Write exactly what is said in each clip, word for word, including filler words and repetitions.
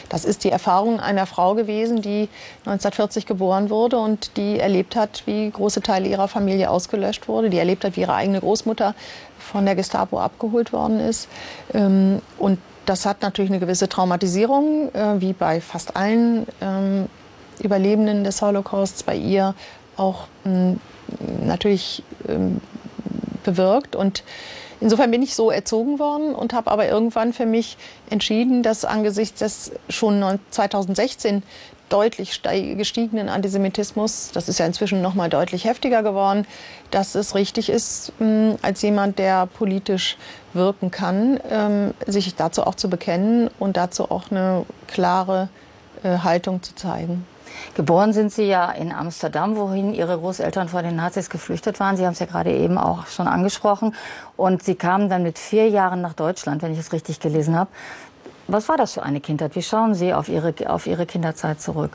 Das ist die Erfahrung einer Frau gewesen, die neunzehnhundertvierzig geboren wurde und die erlebt hat, wie große Teile ihrer Familie ausgelöscht wurde, die erlebt hat, wie ihre eigene Großmutter von der Gestapo abgeholt worden ist. Und das hat natürlich eine gewisse Traumatisierung, wie bei fast allen Überlebenden des Holocausts, bei ihr auch natürlich bewirkt. Und insofern bin ich so erzogen worden und habe aber irgendwann für mich entschieden, dass angesichts des schon zweitausendsechzehn deutlich gestiegenen Antisemitismus, das ist ja inzwischen noch mal deutlich heftiger geworden, dass es richtig ist, als jemand, der politisch wirken kann, sich dazu auch zu bekennen und dazu auch eine klare Haltung zu zeigen. Geboren sind Sie ja in Amsterdam, wohin Ihre Großeltern vor den Nazis geflüchtet waren. Sie haben es ja gerade eben auch schon angesprochen. Und Sie kamen dann mit vier Jahren nach Deutschland, wenn ich es richtig gelesen habe. Was war das für eine Kindheit? Wie schauen Sie auf Ihre, auf Ihre Kinderzeit zurück?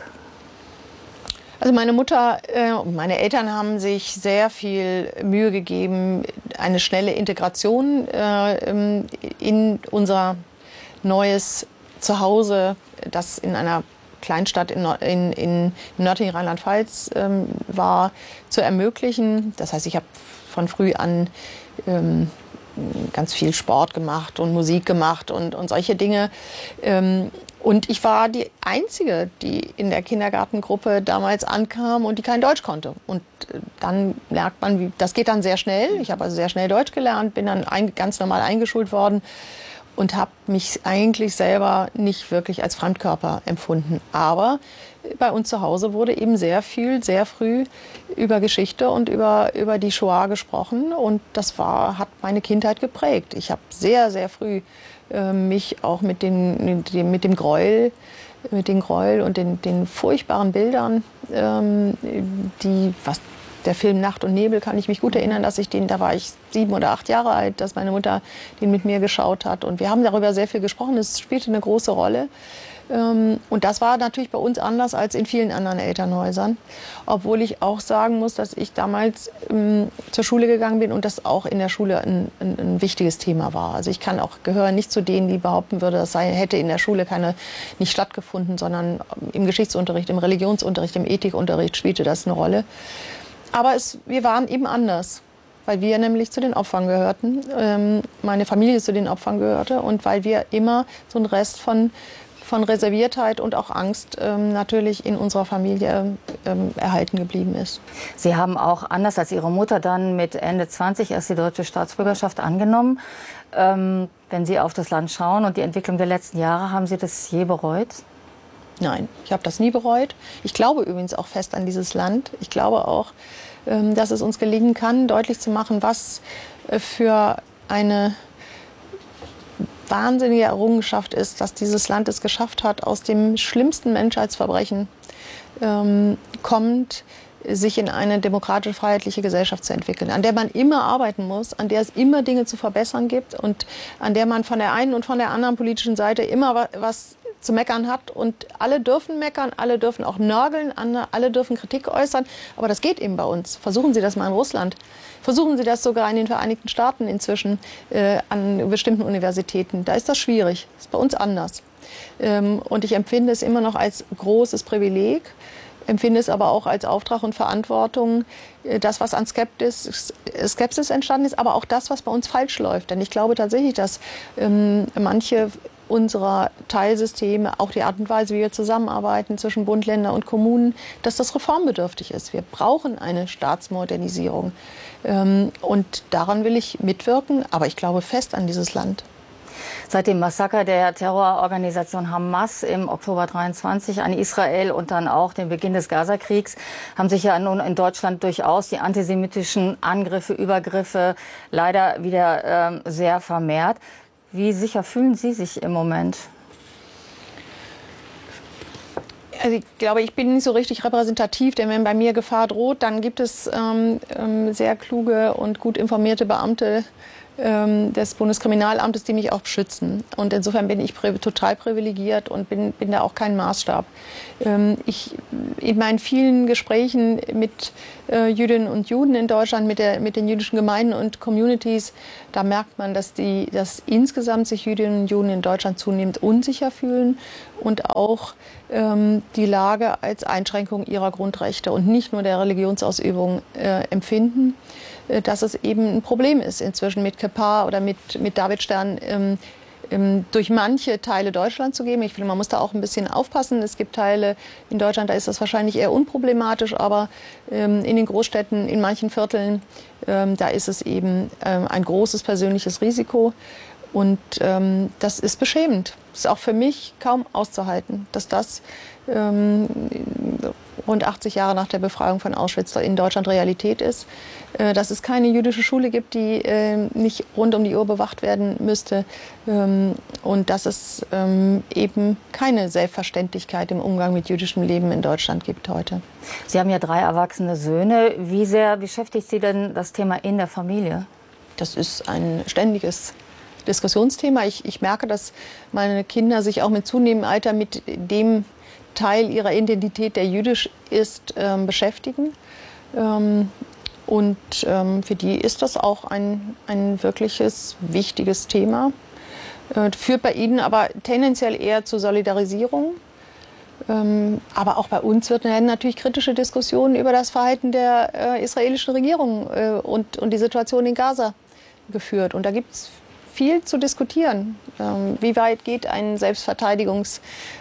Also meine Mutter äh, und meine Eltern haben sich sehr viel Mühe gegeben, eine schnelle Integration äh, in unser neues Zuhause, das in einer Kleinstadt in, in, in nördlichen Rheinland-Pfalz ähm, war, zu ermöglichen. Das heißt, ich habe von früh an ähm, ganz viel Sport gemacht und Musik gemacht und, und solche Dinge. Ähm, und ich war die Einzige, die in der Kindergartengruppe damals ankam und die kein Deutsch konnte. Und dann merkt man, wie, das geht dann sehr schnell. Ich habe also sehr schnell Deutsch gelernt, bin dann ein, ganz normal eingeschult worden und habe mich eigentlich selber nicht wirklich als Fremdkörper empfunden. Aber bei uns zu Hause wurde eben sehr viel, sehr früh über Geschichte und über, über die Shoah gesprochen. Und das war, hat meine Kindheit geprägt. Ich habe sehr, sehr früh äh, mich auch mit, den, mit, dem, mit dem Gräuel, mit den Gräuel und den, den furchtbaren Bildern, ähm, die, was der Film Nacht und Nebel, kann ich mich gut erinnern, dass ich den, da war ich sieben oder acht Jahre alt, dass meine Mutter den mit mir geschaut hat. Und wir haben darüber sehr viel gesprochen, es spielte eine große Rolle. Und das war natürlich bei uns anders als in vielen anderen Elternhäusern. Obwohl ich auch sagen muss, dass ich damals ähm, zur Schule gegangen bin und das auch in der Schule ein, ein, ein wichtiges Thema war. Also ich kann auch gehöre nicht zu denen, die behaupten würde, das sei, hätte in der Schule keine, nicht stattgefunden, sondern im Geschichtsunterricht, im Religionsunterricht, im Ethikunterricht spielte das eine Rolle. Aber es, wir waren eben anders, weil wir nämlich zu den Opfern gehörten, ähm, meine Familie zu den Opfern gehörte und weil wir immer so einen Rest von, von Reserviertheit und auch Angst ähm, natürlich in unserer Familie ähm, erhalten geblieben ist. Sie haben auch, anders als Ihre Mutter, dann mit Ende zwanzig erst die deutsche Staatsbürgerschaft angenommen. Ähm, wenn Sie auf das Land schauen und die Entwicklung der letzten Jahre, haben Sie das je bereut? Nein, ich habe das nie bereut. Ich glaube übrigens auch fest an dieses Land. Ich glaube auch, dass es uns gelingen kann, deutlich zu machen, was für eine wahnsinnige Errungenschaft ist, dass dieses Land es geschafft hat, aus dem schlimmsten Menschheitsverbrechen ähm, kommt, sich in eine demokratisch-freiheitliche Gesellschaft zu entwickeln, an der man immer arbeiten muss, an der es immer Dinge zu verbessern gibt und an der man von der einen und von der anderen politischen Seite immer was zu meckern hat. Und alle dürfen meckern, alle dürfen auch nörgeln, alle dürfen Kritik äußern. Aber das geht eben bei uns. Versuchen Sie das mal in Russland. Versuchen Sie das sogar in den Vereinigten Staaten inzwischen äh, an bestimmten Universitäten. Da ist das schwierig. Das ist bei uns anders. Ähm, und ich empfinde es immer noch als großes Privileg, empfinde es aber auch als Auftrag und Verantwortung, das, was an Skepsis, Skepsis entstanden ist, aber auch das, was bei uns falsch läuft. Denn ich glaube tatsächlich, dass ähm, manche unserer Teilsysteme, auch die Art und Weise, wie wir zusammenarbeiten zwischen Bund, Länder und Kommunen, dass das reformbedürftig ist. Wir brauchen eine Staatsmodernisierung. Ähm, und daran will ich mitwirken, aber ich glaube fest an dieses Land. Seit dem Massaker der Terrororganisation Hamas im Oktober dreiundzwanzig an Israel und dann auch dem Beginn des Gazakriegs haben sich ja nun in Deutschland durchaus die antisemitischen Angriffe, Übergriffe leider wieder äh, sehr vermehrt. Wie sicher fühlen Sie sich im Moment? Also ich glaube, ich bin nicht so richtig repräsentativ, denn wenn bei mir Gefahr droht, dann gibt es ähm, sehr kluge und gut informierte Beamte, ähm, des Bundeskriminalamtes, die mich auch beschützen. Und insofern bin ich pri- total privilegiert und bin, bin da auch kein Maßstab. Ähm, ich, in meinen vielen Gesprächen mit äh, Jüdinnen und Juden in Deutschland, mit, der, mit den jüdischen Gemeinden und Communities, da merkt man, dass, die, dass insgesamt sich Jüdinnen und Juden in Deutschland zunehmend unsicher fühlen und auch ähm, die Lage als Einschränkung ihrer Grundrechte und nicht nur der Religionsausübung äh, empfinden, äh, dass es eben ein Problem ist, inzwischen mit Kippa oder mit, mit Davidstern ähm, ähm, durch manche Teile Deutschlands zu geben. Ich finde, man muss da auch ein bisschen aufpassen. Es gibt Teile in Deutschland, da ist das wahrscheinlich eher unproblematisch, aber ähm, in den Großstädten, in manchen Vierteln, ähm, da ist es eben ähm, ein großes persönliches Risiko. Und ähm, das ist beschämend. Das ist auch für mich kaum auszuhalten, dass das ähm, rund achtzig Jahre nach der Befreiung von Auschwitz in Deutschland Realität ist. Äh, dass es keine jüdische Schule gibt, die äh, nicht rund um die Uhr bewacht werden müsste. Ähm, und dass es ähm, eben keine Selbstverständlichkeit im Umgang mit jüdischem Leben in Deutschland gibt heute. Sie haben ja drei erwachsene Söhne. Wie sehr beschäftigt Sie denn das Thema in der Familie? Das ist ein ständiges Diskussionsthema. Ich, ich merke, dass meine Kinder sich auch mit zunehmendem Alter mit dem Teil ihrer Identität, der jüdisch ist, ähm, beschäftigen. Ähm, und ähm, für die ist das auch ein, ein wirkliches, wichtiges Thema. Äh, führt bei ihnen aber tendenziell eher zur Solidarisierung. Ähm, aber auch bei uns wird natürlich kritische Diskussionen über das Verhalten der äh, israelischen Regierung äh, und, und die Situation in Gaza geführt. Und da gibt es viel zu diskutieren. Ähm, wie weit geht ein Selbstverteidigungsrecht?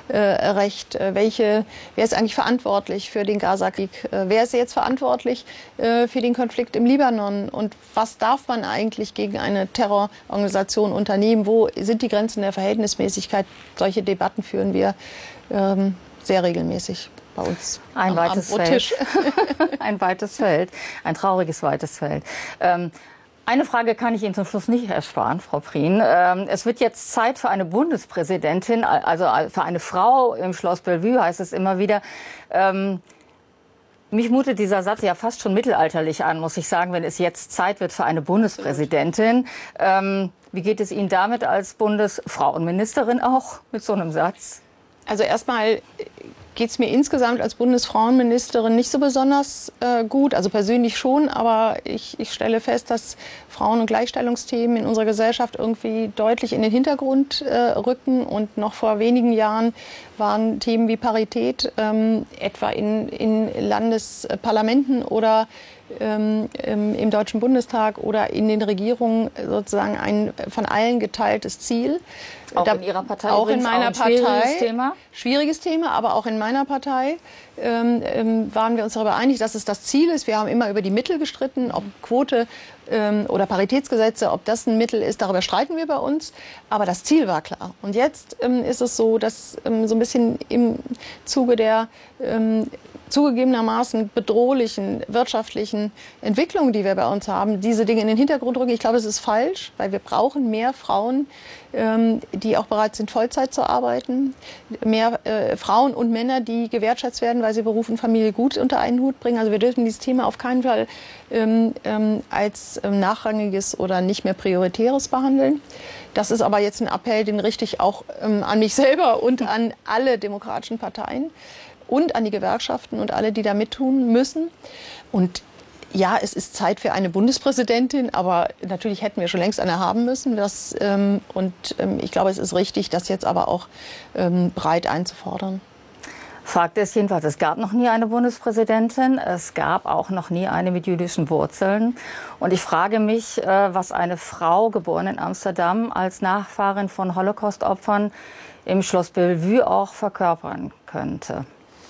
Äh, welche, wer ist eigentlich verantwortlich für den Gaza-Krieg? Äh, wer ist jetzt verantwortlich äh, für den Konflikt im Libanon? Und was darf man eigentlich gegen eine Terrororganisation unternehmen? Wo sind die Grenzen der Verhältnismäßigkeit? Solche Debatten führen wir ähm, sehr regelmäßig bei uns. Ein am, weites am Feld. Ein weites Feld. Ein trauriges weites Feld. Ähm, Eine Frage kann ich Ihnen zum Schluss nicht ersparen, Frau Prien. Es wird jetzt Zeit für eine Bundespräsidentin, also für eine Frau im Schloss Bellevue, heißt es immer wieder. Mich mutet dieser Satz ja fast schon mittelalterlich an, muss ich sagen, wenn es jetzt Zeit wird für eine Bundespräsidentin. Wie geht es Ihnen damit als Bundesfrauenministerin auch mit so einem Satz? Also erstmal geht es mir insgesamt als Bundesfrauenministerin nicht so besonders äh, gut, also persönlich schon, aber ich, ich stelle fest, dass Frauen- und Gleichstellungsthemen in unserer Gesellschaft irgendwie deutlich in den Hintergrund äh, rücken und noch vor wenigen Jahren waren Themen wie Parität ähm, etwa in, in Landesparlamenten oder ähm, im Deutschen Bundestag oder in den Regierungen sozusagen ein von allen geteiltes Ziel. Auch da, in Ihrer Partei auch in meiner auch ein Partei. Schwieriges Thema? Schwieriges Thema, aber auch in meiner Partei ähm, ähm, waren wir uns darüber einig, dass es das Ziel ist. Wir haben immer über die Mittel gestritten, ob Quote ähm, oder Paritätsgesetze, ob das ein Mittel ist, darüber streiten wir bei uns. Aber das Ziel war klar. Und jetzt ähm, ist es so, dass ähm, so ein bisschen im Zuge der ähm, zugegebenermaßen bedrohlichen wirtschaftlichen Entwicklungen, die wir bei uns haben, diese Dinge in den Hintergrund rücken. Ich glaube, es ist falsch, weil wir brauchen mehr Frauen, ähm, die auch bereit sind, Vollzeit zu arbeiten. Mehr äh, Frauen und Männer, die gewertschätzt werden, weil sie Beruf und Familie gut unter einen Hut bringen. Also wir dürfen dieses Thema auf keinen Fall ähm, ähm, als ähm, nachrangiges oder nicht mehr prioritäres behandeln. Das ist aber jetzt ein Appell, den richte ich auch ähm, an mich selber und an alle demokratischen Parteien und an die Gewerkschaften und alle, die da mittun müssen. Und ja, es ist Zeit für eine Bundespräsidentin, aber natürlich hätten wir schon längst eine haben müssen. Das, ähm, und ähm, ich glaube, es ist richtig, das jetzt aber auch ähm, breit einzufordern. Fakt ist jedenfalls, es gab noch nie eine Bundespräsidentin. Es gab auch noch nie eine mit jüdischen Wurzeln. Und ich frage mich, was eine Frau, geboren in Amsterdam, als Nachfahrin von Holocaust-Opfern im Schloss Bellevue auch verkörpern könnte.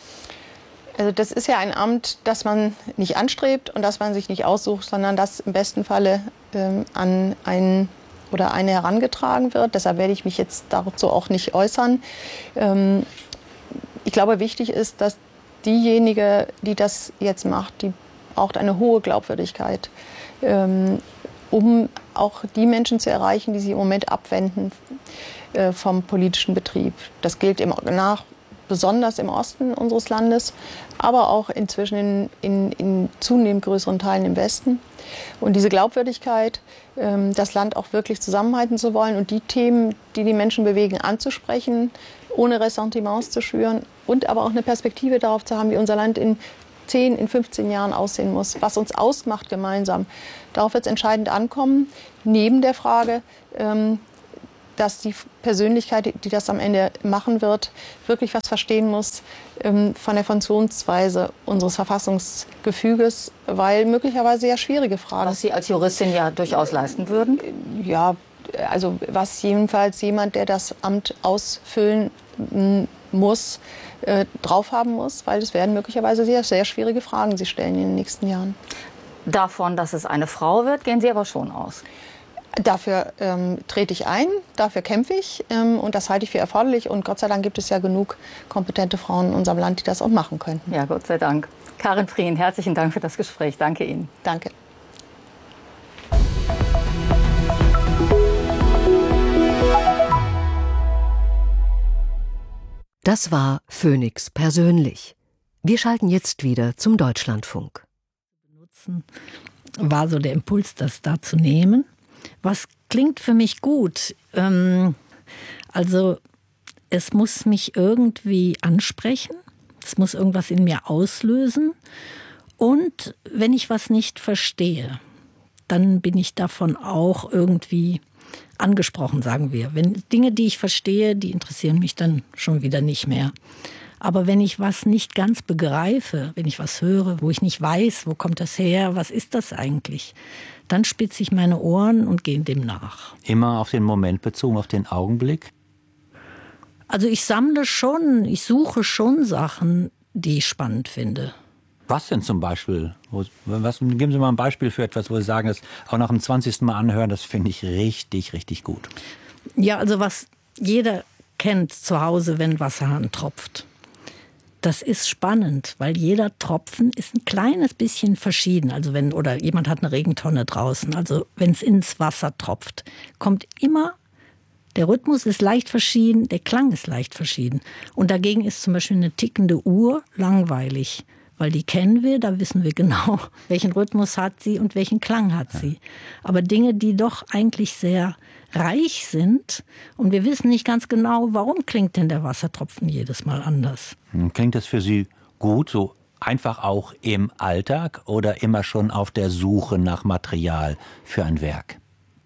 Also das ist ja ein Amt, das man nicht anstrebt und das man sich nicht aussucht, sondern das im besten Falle ähm, an einen oder eine herangetragen wird. Deshalb werde ich mich jetzt dazu auch nicht äußern. Ähm, ich glaube, wichtig ist, dass diejenige, die das jetzt macht, die braucht eine hohe Glaubwürdigkeit, ähm, um auch die Menschen zu erreichen, die sich im Moment abwenden äh, vom politischen Betrieb. Das gilt im nach besonders im Osten unseres Landes, aber auch inzwischen in, in, in zunehmend größeren Teilen im Westen. Und diese Glaubwürdigkeit, das Land auch wirklich zusammenhalten zu wollen und die Themen, die die Menschen bewegen, anzusprechen, ohne Ressentiments zu schüren und aber auch eine Perspektive darauf zu haben, wie unser Land in zehn, in fünfzehn Jahren aussehen muss, was uns ausmacht gemeinsam. Darauf wird es entscheidend ankommen, neben der Frage, dass die Persönlichkeit, die das am Ende machen wird, wirklich was verstehen muss ähm, von der Funktionsweise unseres Verfassungsgefüges, weil möglicherweise ja schwierige Fragen. Was Sie als Juristin ja durchaus leisten würden? Ja, also was jedenfalls jemand, der das Amt ausfüllen muss, äh, drauf haben muss, weil es werden möglicherweise sehr, sehr schwierige Fragen Sie stellen in den nächsten Jahren. Davon, dass es eine Frau wird, gehen Sie aber schon aus. Dafür ähm, trete ich ein, dafür kämpfe ich ähm, und das halte ich für erforderlich. Und Gott sei Dank gibt es ja genug kompetente Frauen in unserem Land, die das auch machen könnten. Ja, Gott sei Dank. Karin Prien, herzlichen Dank für das Gespräch. Danke Ihnen. Danke. Das war Phoenix persönlich. Wir schalten jetzt wieder zum Deutschlandfunk. War so der Impuls, das da zu nehmen. Was klingt für mich gut? Ähm, also es muss mich irgendwie ansprechen, es muss irgendwas in mir auslösen und wenn ich was nicht verstehe, dann bin ich davon auch irgendwie angesprochen, sagen wir. Wenn Dinge, die ich verstehe, die interessieren mich dann schon wieder nicht mehr. Aber wenn ich was nicht ganz begreife, wenn ich was höre, wo ich nicht weiß, wo kommt das her, was ist das eigentlich, dann spitze ich meine Ohren und gehe dem nach. Immer auf den Moment bezogen, auf den Augenblick? Also ich sammle schon, ich suche schon Sachen, die ich spannend finde. Was denn zum Beispiel? Was, geben Sie mal ein Beispiel für etwas, wo Sie sagen, das auch nach dem zwanzigsten Mal anhören, das finde ich richtig, richtig gut. Ja, also was jeder kennt zu Hause, wenn Wasserhahn tropft. Das ist spannend, weil jeder Tropfen ist ein kleines bisschen verschieden. Also wenn, oder jemand hat eine Regentonne draußen. Also wenn es ins Wasser tropft, kommt immer, der Rhythmus ist leicht verschieden, der Klang ist leicht verschieden. Und dagegen ist zum Beispiel eine tickende Uhr langweilig. Weil die kennen wir, da wissen wir genau, welchen Rhythmus hat sie und welchen Klang hat sie. Aber Dinge, die doch eigentlich sehr reich sind und wir wissen nicht ganz genau, warum klingt denn der Wassertropfen jedes Mal anders. Klingt das für Sie gut, so einfach auch im Alltag oder immer schon auf der Suche nach Material für ein Werk?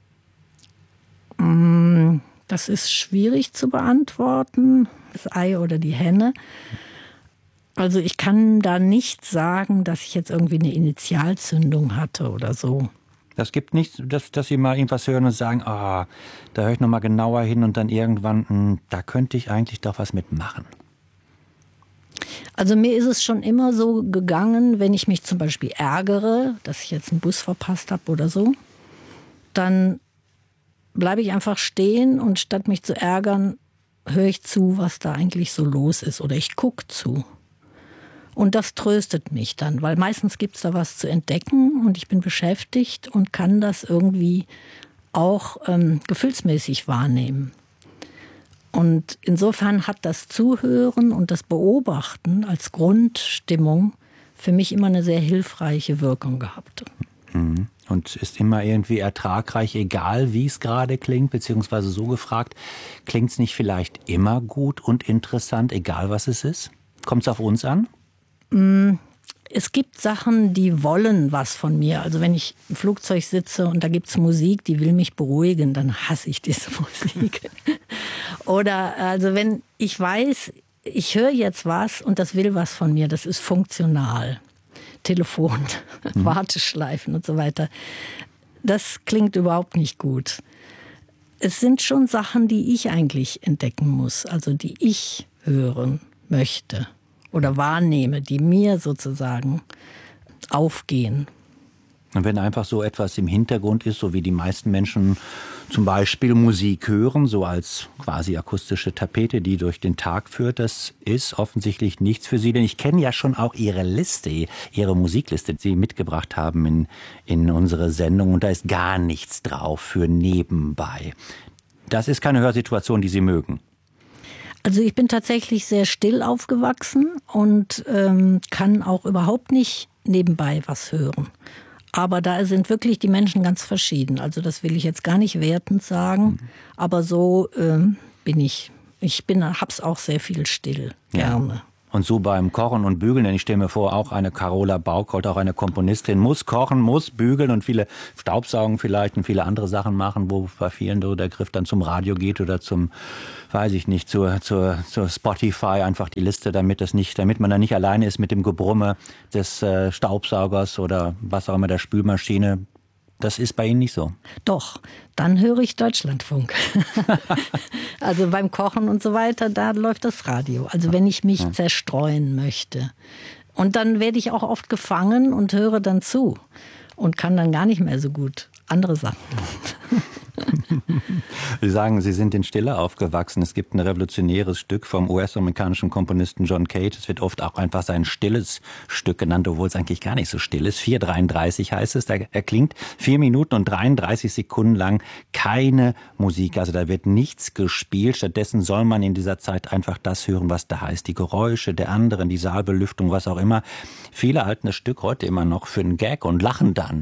Das ist schwierig zu beantworten, das Ei oder die Henne. Also ich kann da nicht sagen, dass ich jetzt irgendwie eine Initialzündung hatte oder so. Das gibt nichts, dass, dass Sie mal irgendwas hören und sagen, ah, da höre ich noch mal genauer hin und dann irgendwann, mh, da könnte ich eigentlich doch was mitmachen. Also mir ist es schon immer so gegangen, wenn ich mich zum Beispiel ärgere, dass ich jetzt einen Bus verpasst habe oder so, dann bleibe ich einfach stehen und statt mich zu ärgern, höre ich zu, was da eigentlich so los ist oder ich gucke zu. Und das tröstet mich dann, weil meistens gibt es da was zu entdecken und ich bin beschäftigt und kann das irgendwie auch ähm, gefühlsmäßig wahrnehmen. Und insofern hat das Zuhören und das Beobachten als Grundstimmung für mich immer eine sehr hilfreiche Wirkung gehabt. Mhm. Und ist immer irgendwie ertragreich, egal wie es gerade klingt, beziehungsweise so gefragt, klingt es nicht vielleicht immer gut und interessant, egal was es ist? Kommt es auf uns an? Es gibt Sachen, die wollen was von mir. Also wenn ich im Flugzeug sitze und da gibt es Musik, die will mich beruhigen, dann hasse ich diese Musik. Oder also wenn ich weiß, ich höre jetzt was und das will was von mir, das ist funktional. Telefon, mhm. Warteschleifen und so weiter. Das klingt überhaupt nicht gut. Es sind schon Sachen, die ich eigentlich entdecken muss, also die ich hören möchte. Oder wahrnehme, die mir sozusagen aufgehen. Und wenn einfach so etwas im Hintergrund ist, so wie die meisten Menschen zum Beispiel Musik hören, so als quasi akustische Tapete, die durch den Tag führt, das ist offensichtlich nichts für Sie. Denn ich kenne ja schon auch Ihre Liste, Ihre Musikliste, die Sie mitgebracht haben in, in unsere Sendung. Und da ist gar nichts drauf für nebenbei. Das ist keine Hörsituation, die Sie mögen. Also ich bin tatsächlich sehr still aufgewachsen und ähm, kann auch überhaupt nicht nebenbei was hören. Aber da sind wirklich die Menschen ganz verschieden. Also das will ich jetzt gar nicht wertend sagen, mhm. aber so ähm, bin ich. Ich bin, hab's auch sehr viel still, gerne. Ja. Und so beim Kochen und Bügeln, denn ich stelle mir vor, auch eine Carola Bauckholt, auch eine Komponistin, muss kochen, muss bügeln und viele Staubsaugen vielleicht und viele andere Sachen machen, wo bei vielen so der Griff dann zum Radio geht oder zum, weiß ich nicht, zur, zur, zur Spotify, einfach die Liste, damit das nicht, damit man da nicht alleine ist mit dem Gebrumme des äh, Staubsaugers oder was auch immer der Spülmaschine. Das ist bei Ihnen nicht so? Doch, dann höre ich Deutschlandfunk. Also beim Kochen und so weiter, da läuft das Radio. Also wenn ich mich ja. zerstreuen möchte. Und dann werde ich auch oft gefangen und höre dann zu und kann dann gar nicht mehr so gut andere Sachen. Sie sagen, Sie sind in Stille aufgewachsen. Es gibt ein revolutionäres Stück vom U S-amerikanischen Komponisten John Cage. Es wird oft auch einfach sein stilles Stück genannt, obwohl es eigentlich gar nicht so still ist. vier dreiunddreißig heißt es. Da erklingt vier Minuten und dreiunddreißig Sekunden lang keine Musik. Also da wird nichts gespielt. Stattdessen soll man in dieser Zeit einfach das hören, was da heißt. Die Geräusche der anderen, die Saalbelüftung, was auch immer. Viele halten das Stück heute immer noch für einen Gag und lachen dann.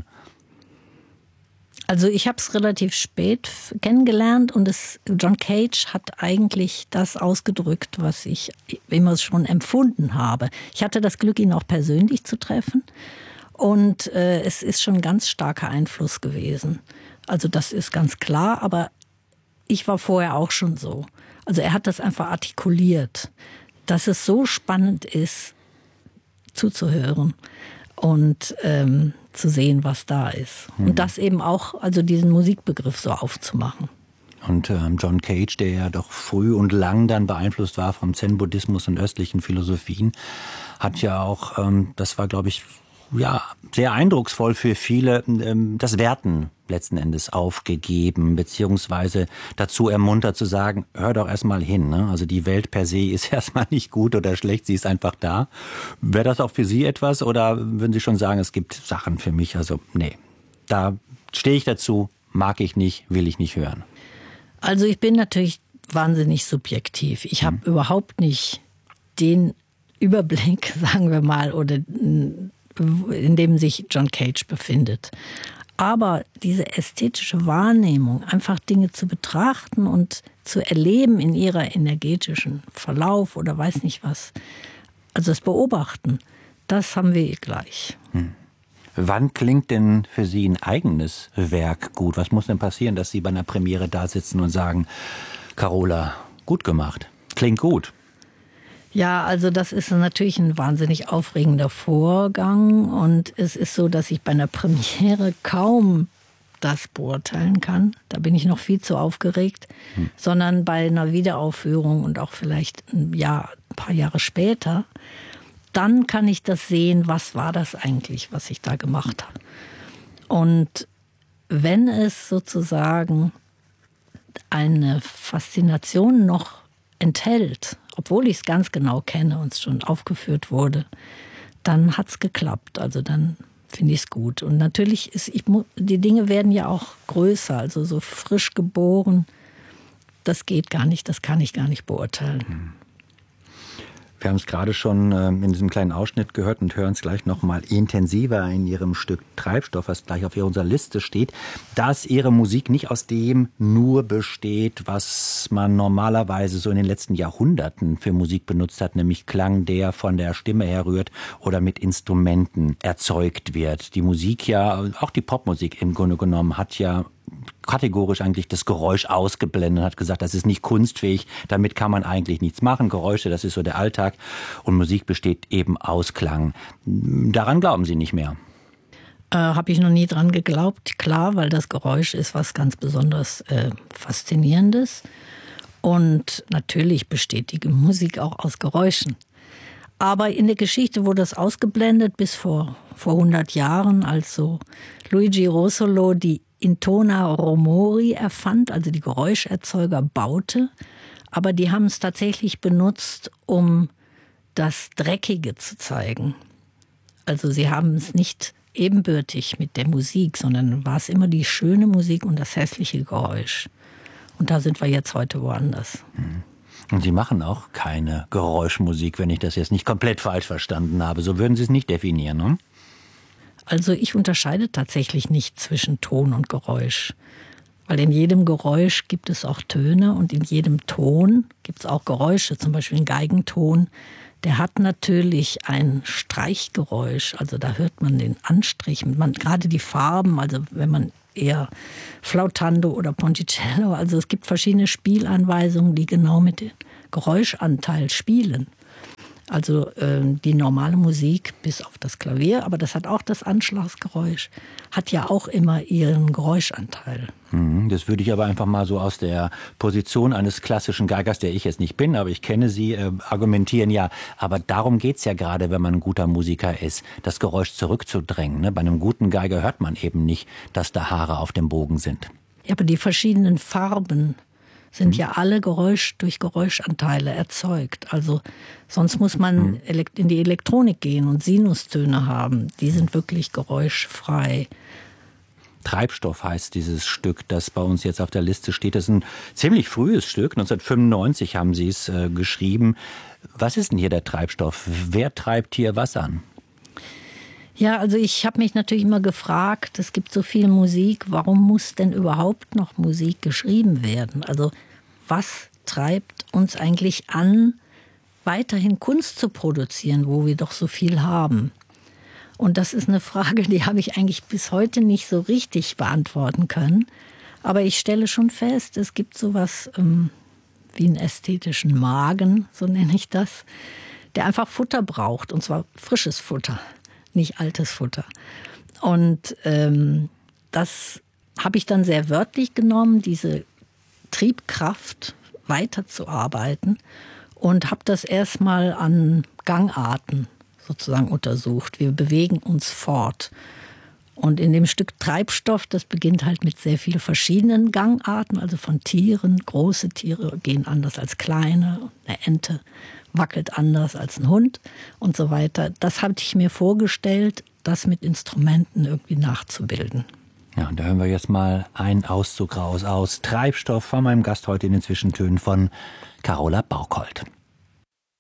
Also ich habe es relativ spät kennengelernt und es, John Cage hat eigentlich das ausgedrückt, was ich immer schon empfunden habe. Ich hatte das Glück, ihn auch persönlich zu treffen und äh, es ist schon ein ganz starker Einfluss gewesen. Also das ist ganz klar, aber ich war vorher auch schon so. Also er hat das einfach artikuliert, dass es so spannend ist, zuzuhören und ähm, zu sehen, was da ist. Mhm. Und das eben auch, also diesen Musikbegriff so aufzumachen. Und ähm, John Cage, der ja doch früh und lang dann beeinflusst war vom Zen-Buddhismus und östlichen Philosophien, hat ja auch, ähm, das war, glaube ich, ja sehr eindrucksvoll für viele, ähm, das Werten letzten Endes aufgegeben, beziehungsweise dazu ermuntert zu sagen, hör doch erstmal hin. Ne? Also die Welt per se ist erstmal nicht gut oder schlecht, sie ist einfach da. Wäre das auch für Sie etwas oder würden Sie schon sagen, es gibt Sachen für mich, also nee, da stehe ich dazu, mag ich nicht, will ich nicht hören? Also ich bin natürlich wahnsinnig subjektiv. Ich habe hm. überhaupt nicht den Überblick, sagen wir mal, oder in dem sich John Cage befindet. Aber diese ästhetische Wahrnehmung, einfach Dinge zu betrachten und zu erleben in ihrer energetischen Verlauf oder weiß nicht was, also das Beobachten, das haben wir gleich. Hm. Wann klingt denn für Sie ein eigenes Werk gut? Was muss denn passieren, dass Sie bei einer Premiere da sitzen und sagen, Carola, gut gemacht, klingt gut? Ja, also das ist natürlich ein wahnsinnig aufregender Vorgang und es ist so, dass ich bei einer Premiere kaum das beurteilen kann. Da bin ich noch viel zu aufgeregt, hm. sondern bei einer Wiederaufführung und auch vielleicht ein Jahr, ein paar Jahre später, dann kann ich das sehen, was war das eigentlich, was ich da gemacht habe. Und wenn es sozusagen eine Faszination noch enthält, obwohl ich es ganz genau kenne und es schon aufgeführt wurde, dann hat es geklappt. Also dann finde ich es gut. Und natürlich ist, ich, die Dinge werden ja auch größer, also so frisch geboren. Das geht gar nicht, das kann ich gar nicht beurteilen. Wir haben es gerade schon in diesem kleinen Ausschnitt gehört und hören es gleich noch mal intensiver in Ihrem Stück Treibstoff, was gleich auf unserer Liste steht, dass Ihre Musik nicht aus dem nur besteht, was man normalerweise so in den letzten Jahrhunderten für Musik benutzt hat, nämlich Klang, der von der Stimme herrührt oder mit Instrumenten erzeugt wird. Die Musik ja, auch die Popmusik im Grunde genommen, hat ja kategorisch eigentlich das Geräusch ausgeblendet, hat gesagt, das ist nicht kunstfähig, damit kann man eigentlich nichts machen. Geräusche, das ist so der Alltag und Musik besteht eben aus Klang. Daran glauben Sie nicht mehr? Äh, habe ich noch nie dran geglaubt, klar, weil das Geräusch ist was ganz besonders äh, Faszinierendes und natürlich besteht die Musik auch aus Geräuschen. Aber in der Geschichte wurde das ausgeblendet bis vor, vor hundert Jahren, als so Luigi Russolo die Intona Romori erfand, also die Geräuscherzeuger baute. Aber die haben es tatsächlich benutzt, um das Dreckige zu zeigen. Also sie haben es nicht ebenbürtig mit der Musik, sondern war es immer die schöne Musik und das hässliche Geräusch. Und da sind wir jetzt heute woanders. Und Sie machen auch keine Geräuschmusik, wenn ich das jetzt nicht komplett falsch verstanden habe. So würden Sie es nicht definieren, ne? Also ich unterscheide tatsächlich nicht zwischen Ton und Geräusch. Weil in jedem Geräusch gibt es auch Töne und in jedem Ton gibt es auch Geräusche. Zum Beispiel ein Geigenton, der hat natürlich ein Streichgeräusch. Also da hört man den Anstrich, man, gerade die Farben, also wenn man eher Flautando oder Ponticello, also es gibt verschiedene Spielanweisungen, die genau mit dem Geräuschanteil spielen. Also äh, die normale Musik bis auf das Klavier, aber das hat auch das Anschlagsgeräusch, hat ja auch immer ihren Geräuschanteil. Das würde ich aber einfach mal so aus der Position eines klassischen Geigers, der ich jetzt nicht bin, aber ich kenne Sie, äh, argumentieren ja. Aber darum geht's ja gerade, wenn man ein guter Musiker ist, das Geräusch zurückzudrängen. Ne? Bei einem guten Geiger hört man eben nicht, dass da Haare auf dem Bogen sind. Ja, aber die verschiedenen Farben sind ja alle Geräusch durch Geräuschanteile erzeugt. Also sonst muss man in die Elektronik gehen und Sinustöne haben. Die sind wirklich geräuschfrei. Treibstoff heißt dieses Stück, das bei uns jetzt auf der Liste steht. Das ist ein ziemlich frühes Stück. neunzehnhundertfünfundneunzig haben Sie es äh, geschrieben. Was ist denn hier der Treibstoff? Wer treibt hier was an? Ja, also ich habe mich natürlich immer gefragt, es gibt so viel Musik, warum muss denn überhaupt noch Musik geschrieben werden? Also was treibt uns eigentlich an, weiterhin Kunst zu produzieren, wo wir doch so viel haben? Und das ist eine Frage, die habe ich eigentlich bis heute nicht so richtig beantworten können. Aber ich stelle schon fest, es gibt sowas ähm, wie einen ästhetischen Magen, so nenne ich das, der einfach Futter braucht, und zwar frisches Futter, nicht altes Futter. Und ähm, das habe ich dann sehr wörtlich genommen, diese Triebkraft weiterzuarbeiten, und habe das erstmal an Gangarten sozusagen untersucht. Wir bewegen uns fort. Und in dem Stück Treibstoff, das beginnt halt mit sehr vielen verschiedenen Gangarten, also von Tieren. Große Tiere gehen anders als kleine. Eine Ente wackelt anders als ein Hund und so weiter. Das hatte ich mir vorgestellt, das mit Instrumenten irgendwie nachzubilden. Ja, und da hören wir jetzt mal einen Auszug raus aus Treibstoff von meinem Gast heute in den Zwischentönen von Carola Bauchold.